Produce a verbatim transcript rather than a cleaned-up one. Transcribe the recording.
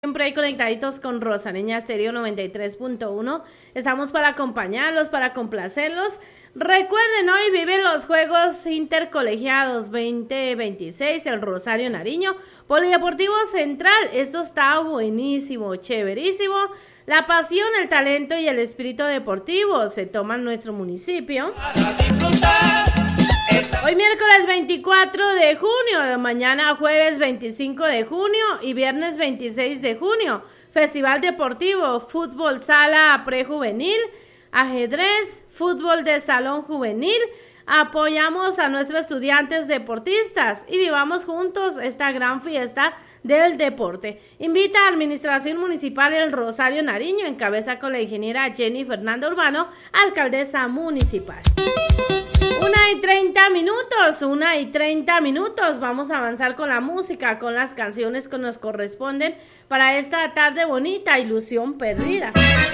Siempre ahí conectaditos con Rosaneña Stereo noventa y tres punto uno. Estamos para acompañarlos, para complacerlos. Recuerden, hoy viven los Juegos Intercolegiados veinte veintiséis, el Rosario Nariño, Polideportivo Central. Esto está buenísimo, chéverísimo. La pasión, el talento y el espíritu deportivo se toman nuestro municipio. Hoy miércoles veinticuatro de junio, mañana jueves veinticinco de junio y viernes veintiséis de junio. Festival deportivo, fútbol sala prejuvenil, ajedrez, fútbol de salón juvenil. Apoyamos a nuestros estudiantes deportistas y vivamos juntos esta gran fiesta del deporte. Invita a Administración Municipal del Rosario Nariño, en cabeza con la ingeniera Jenny Fernanda Urbano, alcaldesa municipal. Una y treinta minutos, una y treinta minutos. Vamos a avanzar con la música, con las canciones que nos corresponden para esta tarde bonita, ilusión perdida.